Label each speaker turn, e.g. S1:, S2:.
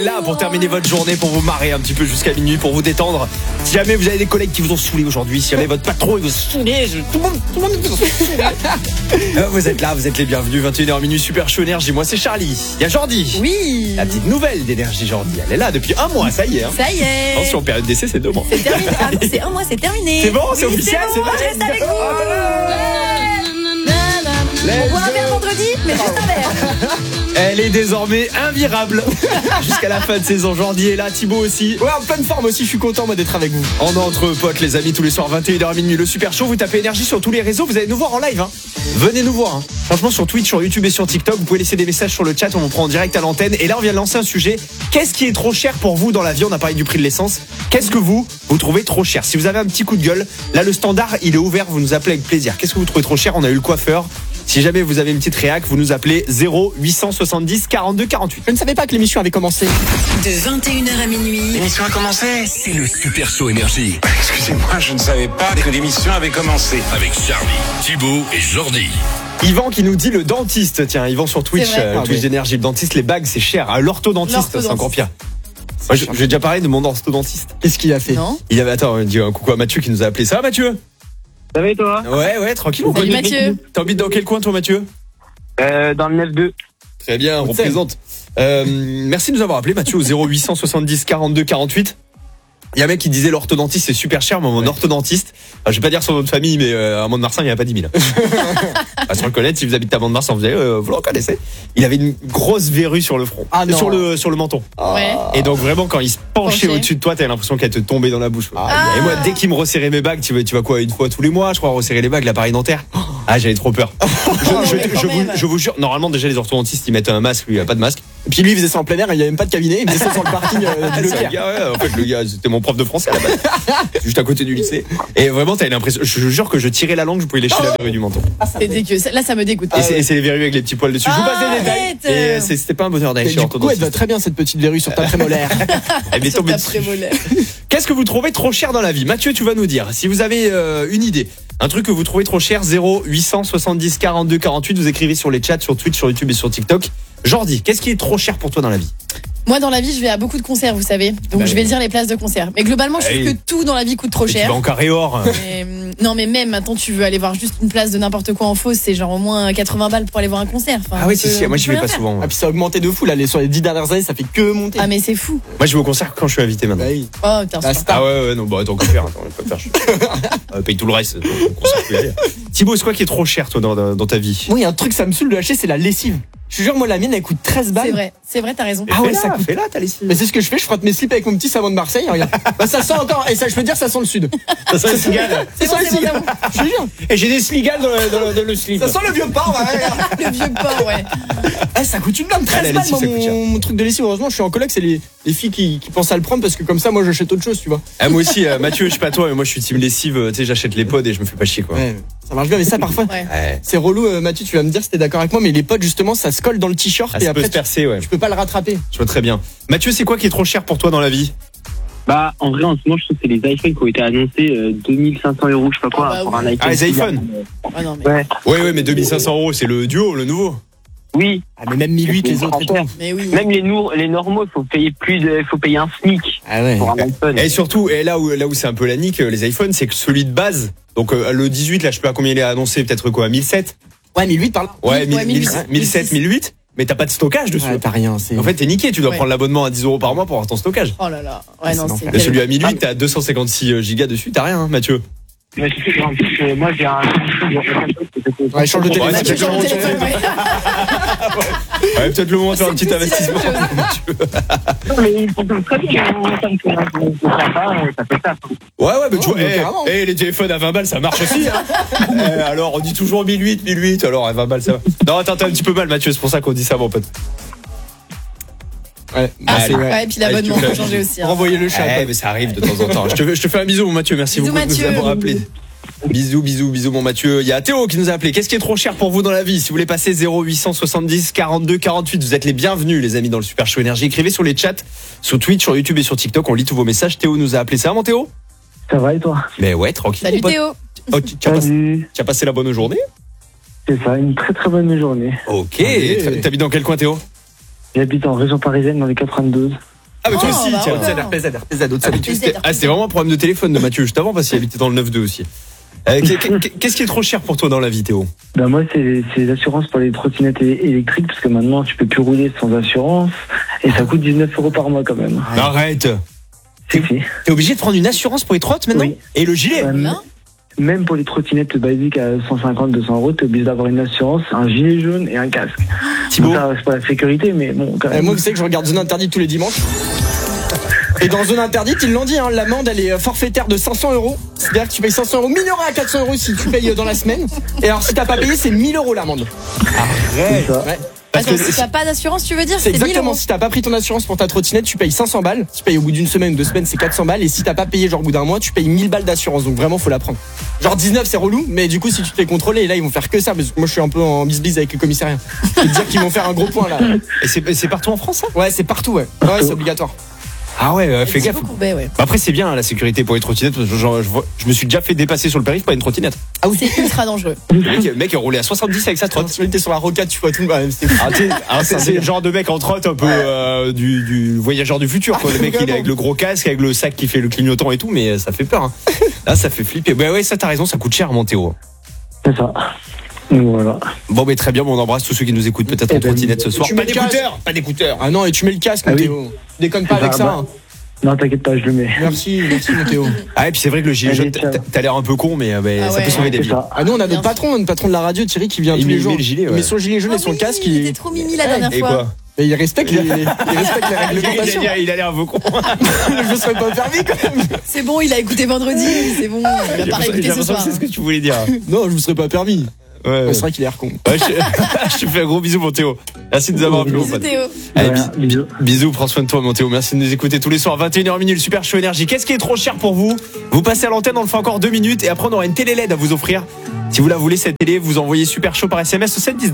S1: Là pour terminer votre journée, pour vous marrer un petit peu jusqu'à minuit, pour vous détendre. Si jamais vous avez des collègues qui vous ont saoulé aujourd'hui, si jamais votre patron il vous a saoulé, tout le monde vous a saoulé. Vous êtes là, vous êtes les bienvenus. 21h minuit, super chaud énergie. Moi c'est Charlie. Il y a Jordi.
S2: Oui.
S1: La petite nouvelle d'énergie Jordi. Elle est là depuis un mois, ça y est.
S2: Ça y est.
S1: Attention, période d'essai c'est 2 mois.
S2: C'est terminé. Ah non, c'est un mois, c'est terminé.
S1: C'est bon, c'est
S2: Oui,
S1: officiel,
S2: c'est bon,
S1: c'est
S2: je reste avec vous.
S1: Let's
S2: On boit un
S1: go.
S2: verre vendredi, mais juste un verre.
S1: Elle est désormais invirable jusqu'à la fin de saison. Jordi est là, Thibaut aussi.
S3: Ouais, en pleine forme aussi, je suis content moi d'être avec vous.
S1: On est entre potes les amis tous les soirs 21h minuit le super show. Vous tapez énergie sur tous les réseaux, vous allez nous voir en live hein. Venez nous voir hein. Franchement sur Twitch, sur YouTube et sur TikTok, vous pouvez laisser des messages sur le chat, on vous prend en direct à l'antenne. Et là on vient de lancer un sujet. Qu'est-ce qui est trop cher pour vous dans la vie? On a parlé du prix de l'essence. Qu'est-ce que vous trouvez trop cher? Si vous avez un petit coup de gueule, là le standard il est ouvert, vous nous appelez avec plaisir. Qu'est-ce que vous trouvez trop cher? On a eu le coiffeur. Si jamais vous avez une petite réac, vous nous appelez 0870 42 48.
S3: Je ne savais pas que l'émission avait commencé.
S4: De 21h à minuit.
S5: L'émission a commencé.
S6: C'est le Super Show Énergie.
S5: Excusez-moi, je ne savais pas que l'émission avait commencé.
S6: Avec Charlie, Thibaut et Jordi.
S1: Yvan qui nous dit le dentiste. Tiens, Yvan sur Twitch,
S2: C'est vrai.
S1: Twitch d'énergie. Le dentiste, les bagues, c'est cher. L'orthodontiste, c'est encore pire. Moi, j'ai déjà parlé de mon orthodontiste.
S3: Qu'est-ce qu'il a fait?
S2: Non.
S1: Il avait, attends, on dit un coucou à Mathieu qui nous a appelé. Ça va, Mathieu?
S7: Ça va et toi?
S1: Ouais, tranquille. On
S2: Salut
S1: connaît.
S2: Mathieu.
S1: T'habites dans quel coin, toi, Mathieu?
S7: Dans le 9-2.
S1: Très bien, on représente. Merci de nous avoir appelé, Mathieu, au 0870 42 48. Il y a un mec qui disait l'orthodontiste c'est super cher, mais mon orthodontiste, je vais pas dire son nom de famille, mais à Mont-de-Marsan il n'y a pas 10 000. Sans le connaître, si vous habitez à Mont-de-Marsan, vous le reconnaissez. Il avait une grosse verrue sur le front, sur le menton.
S2: Ouais.
S1: Et donc vraiment quand il se penchait au-dessus de toi, t'avais l'impression qu'elle te tombait dans la bouche. Et moi dès qu'il me resserrait mes bagues, tu vas quoi, une fois tous les mois, je crois, resserrer les bagues, l'appareil dentaire. Ah, j'avais trop peur. Je vous jure, normalement déjà les orthodontistes ils mettent un masque, lui il a pas de masque.
S3: Et puis lui il faisait ça en plein air, il n'y avait même pas de cabinet, il faisait ça sur le parking du Leclerc.
S1: En fait le gars c'était mon prof de français à la base. Juste à côté du lycée. Et vraiment t'avais l'impression, je jure que je tirais la langue, je pouvais lécher la verrue du menton.
S2: C'est dégueu. Là, ça me dégoûte.
S1: Et c'est les verrues avec les petits poils dessus. Je vous passe des détails. Et c'était pas un bonheur d'aller
S3: Et
S1: chez
S3: du coup elle
S1: orthodontiste.
S3: va très bien cette petite verrue sur ta prémolaire.
S1: Elle m'est
S2: Sur
S1: tombée
S2: ta
S1: dessus.
S2: prémolaire.
S1: Qu'est-ce que vous trouvez trop cher dans la vie? Mathieu, tu vas nous dire. Si vous avez une idée, un truc que vous trouvez trop cher, 0870 42 48, vous écrivez sur les chats, sur Twitch, sur YouTube et sur TikTok. Jordi, qu'est-ce qui est trop cher pour toi dans la vie?
S2: Moi, dans la vie, je vais à beaucoup de concerts, vous savez. Donc, je vais dire les places de concert. Mais globalement, je trouve que tout dans la vie coûte trop
S1: Tu
S2: cher.
S1: vas en carré or.
S2: Non, mais même maintenant, tu veux aller voir juste une place de n'importe quoi en fausse, c'est genre au moins 80 balles pour aller voir un concert. Enfin,
S1: Ah oui, si, moi j'y vais pas souvent.
S3: Ah puis ça a augmenté de fou là, sur les 10 dernières années ça fait que monter.
S2: Ah, mais c'est fou.
S1: Moi je vais au concert quand je suis invité maintenant.
S3: Bah oui.
S2: Oh, putain,
S3: Bah,
S2: c'est
S1: Ah ouais, non, bah attends, qu'on faire, on peut faire. Paye tout le reste. Au concert, je peux y aller. Thibaut, c'est quoi qui est trop cher toi dans ta vie?
S3: Moi il y a un truc ça me saoule de lâcher, c'est la lessive. Je te jure, moi la mienne elle coûte 13 balles.
S2: c'est vrai, t'as raison.
S3: Ah ouais, ça coûte.
S1: Fais là, t'as les
S3: Mais c'est ce que je fais, je frotte mes slips avec mon petit savon de Marseille, regarde. Bah ça sent encore, et ça je peux dire ça sent le sud.
S1: Ça sent le cigale.
S2: C'est bon, c'est bon, c'est bon.
S3: Je te jure.
S1: Et j'ai des sligales dans le slip.
S3: Ça sent le vieux porc, ouais.
S2: Le vieux porc, ouais.
S3: Eh, ça coûte une blinde, 13
S1: la
S3: balles
S1: lessive, ça coûte cher.
S3: mon truc de lessive. Heureusement, je suis en coloc, c'est les filles qui pensent à le prendre parce que comme ça, moi j'achète autre chose, tu vois.
S1: Ah, moi aussi, Mathieu, je sais pas toi, mais moi je suis team lessive, tu sais, j'achète les pods et je me fais pas chier quoi.
S3: Ouais, ça marche bien, mais ça parfois.
S2: Ouais.
S1: Ouais.
S3: C'est relou, Mathieu, tu vas me dire si t'es d'accord avec moi, mais les potes, justement, ça se colle dans le t-shirt
S1: Ah,
S3: et
S1: ça peut
S3: après,
S1: se percer, ouais.
S3: tu peux pas le rattraper.
S1: Je vois très bien. Mathieu, c'est quoi qui est trop cher pour toi dans la vie?
S7: Bah, en vrai, en ce moment, je trouve que c'est les iPhones qui ont été annoncés 2500 €, je sais pas quoi,
S2: Ah bah
S7: pour
S2: oui.
S7: un iPhone.
S1: Ah, les iPhones.
S2: Ah non, mais,
S7: Ouais.
S1: Ouais, mais 2500 €, c'est le duo, le nouveau.
S7: Oui.
S3: Ah, mais même 1008, les autres et tout.
S2: mais oui.
S7: Même les normaux, il faut payer faut payer un SMIC
S3: Ah ouais.
S7: pour un iPhone.
S1: Et surtout, et là où c'est un peu la nique, les iPhones, c'est que celui de base, donc le 18, là, je sais pas à combien il est annoncé, peut-être quoi, 1007?
S3: Ouais, 1008 par là.
S1: Ouais,
S2: 1008,
S1: 1007, 1008, mais t'as pas de stockage dessus.
S3: Ouais, t'as rien, c'est.
S1: En fait, t'es niqué, tu dois
S2: Ouais.
S1: prendre l'abonnement à 10 € par mois pour avoir ton stockage.
S2: Oh là là. Ouais, non,
S3: c'est
S2: c'est.
S1: Là, celui à 1008, t'as 256 gigas dessus, t'as rien, hein, Mathieu.
S7: Mais je sais qu'en plus, moi, j'ai un.
S3: Ouais, change de
S1: Ouais,
S3: téléphone.
S1: c'est
S2: Mathieu, sur le
S1: exactement
S2: téléphone, ouais.
S1: Ouais, peut-être le moment de faire un petit
S2: C'est
S1: investissement.
S2: aussi la même
S7: Mais ils fonctionnent très bien, ça me fait ça fait ça.
S1: Ouais, mais tu
S3: Oh,
S1: vois,
S3: mais carrément.
S1: les téléphones à 20 balles, ça marche aussi, hein. Alors, on dit toujours 1008, alors à 20 balles, ça va. Non, attends, t'as un petit peu mal, Mathieu, c'est pour ça qu'on dit ça, mon pote.
S3: Ouais,
S1: Allez.
S2: Ouais, et puis l'abonnement, faut changer aussi. Hein.
S3: renvoyer le chat.
S1: Mais ça arrive de temps en temps. Je te fais un bisou, mon Mathieu, merci
S2: Bisous,
S1: beaucoup de nous
S2: Mathieu.
S1: avoir appelé. Bisous, mon Mathieu. Il y a Théo qui nous a appelé. Qu'est-ce qui est trop cher pour vous dans la vie? Si vous voulez passer 0870 42 48, vous êtes les bienvenus, les amis, dans le Super Show Énergie. Écrivez sur les chats, sur Twitch, sur YouTube et sur TikTok. On lit tous vos messages. Théo nous a appelé. Ça va, mon Théo?
S7: Ça va et toi?
S1: Mais ouais, tranquille.
S2: Salut
S1: mon pote.
S2: Théo.
S1: Oh, tu as passé la bonne journée?
S7: C'est ça, une très très bonne journée.
S1: Ok.
S3: Allez.
S1: T'habites dans quel coin, Théo?
S7: J'habite en région parisienne dans les 92.
S1: Ah, mais toi
S2: Oh,
S1: aussi,
S2: bah,
S1: tiens.
S2: ouais.
S3: RPZ, autre
S2: RPZ.
S1: C'était vraiment un problème de téléphone de Mathieu, juste avant, parce qu'il habitait dans le 9-2 aussi. Qu'est-ce qui est trop cher pour toi dans la vie, Théo?
S7: Bah moi, c'est les assurances pour les trottinettes électriques, parce que maintenant, tu peux plus rouler sans assurance, et ça coûte 19 € par mois quand même.
S1: Arrête.
S7: Si.
S1: T'es obligé de prendre une assurance pour les trottes maintenant?
S7: Oui.
S1: Et le gilet?
S2: Hein
S7: Même pour les trottinettes basiques à 150, 200 €, t'es obligé d'avoir une assurance, un gilet jaune et un casque.
S1: Thibaut?
S7: Bon, ça, c'est pas la sécurité, mais bon, quand même.
S3: Moi, vous savez que je regarde Zone Interdite tous les dimanches. Et dans Zone Interdite, ils l'ont dit, hein, l'amende, elle est forfaitaire de 500 €. C'est-à-dire que tu payes 500 €, minoré à 400 € si tu payes dans la semaine. Et alors, si t'as pas payé, c'est 1000 € l'amende.
S1: Arrête.
S7: C'est ça.
S3: Ouais.
S1: Parce
S2: Attends,
S1: que
S2: si t'as pas d'assurance, tu veux dire?
S3: C'est
S2: 1000
S3: exactement,
S2: €.
S3: si t'as pas pris ton assurance pour ta trottinette, tu payes 500 balles. Si tu payes au bout d'une semaine ou 2 semaines, c'est 400 balles. Et si t'as pas payé genre au bout d'un mois, tu payes 1000 balles d'assurance. Donc vraiment, faut la prendre. Genre 19, c'est relou, mais du coup, si tu te fais contrôler, et là, ils vont faire que ça. Parce que moi, je suis un peu en bisbise avec le commissariat. Je peux te dire qu'ils vont faire un gros point là.
S1: Et c'est partout en France, ça?
S3: Ouais, c'est partout, ouais. Ouais, c'est obligatoire.
S1: Ah ouais, fais gaffe.
S2: Courbet, ouais.
S1: Après, c'est bien, hein, la sécurité pour les trottinettes, parce que je me suis déjà fait dépasser sur le périph' par une trottinette.
S2: Ah oui, c'est ultra dangereux.
S1: Le mec roulait à 70 avec sa trotte.
S3: Tu étais sur la rocade, tu vois tout le monde.
S1: C'est le genre de mec en trotte un peu du voyageur du futur, quoi. Le mec, il est avec le gros casque, avec le sac qui fait le clignotant et tout, mais ça fait peur, hein. Là, ça fait flipper. Bah ouais, ça, t'as raison, ça coûte cher, mon Théo.
S7: C'est ça. Donc, voilà.
S1: Bon, mais très bien, on embrasse tous ceux qui nous écoutent peut-être en trottinette ce soir.
S3: tu mets le casque.
S1: Pas d'écouteurs.
S3: Ah non, et tu mets le casque,
S7: Ah
S3: mon
S7: oui.
S3: Théo. Déconne pas
S7: C'est
S3: avec
S7: ça,
S3: ça.
S7: bah.
S3: Hein.
S7: Non, t'inquiète pas, je le mets.
S3: Merci mon Théo.
S1: Ah, et puis c'est vrai que le gilet
S7: Allez,
S1: jaune,
S7: ciao.
S1: t'as l'air un peu con, mais
S2: Ah
S1: ça
S2: ouais.
S1: peut sauver des
S7: C'est
S1: vies.
S7: ça.
S3: Ah nous on a
S2: Bien
S3: notre patron de la radio Thierry qui vient tous les jours.
S1: met le gilet, ouais.
S3: Mais son gilet jaune et son
S2: oui,
S3: casque,
S2: il était trop mimi la dernière
S1: Et
S2: fois.
S1: quoi?
S3: mais il respecte les réglementations.
S1: Il a l'air un peu con.
S3: Je me serais pas permis quand même.
S2: C'est bon, il a écouté vendredi, c'est bon. Il va pas
S1: J'ai
S2: réécouter ce
S1: l'impression que
S2: soir.
S1: c'est ce que tu voulais dire.
S3: Non, je me serais pas permis.
S1: Ouais,
S3: C'est vrai qu'il a l'air con.
S1: Ouais, je te fais un gros bisou, mon Théo. Merci de nous avoir appelés, mon
S2: Bisous,
S1: pote.
S2: Théo.
S1: Allez,
S7: Voilà, bisous.
S1: bisous, prends soin de toi, mon Théo. Merci de nous écouter tous les soirs, 21h minuit, le Super Show Énergie. Qu'est-ce qui est trop cher pour vous? Vous passez à l'antenne, on le fait encore 2 minutes et après on aura une télé LED à vous offrir. Si vous la voulez, cette télé, vous envoyez Super Show par SMS au 710.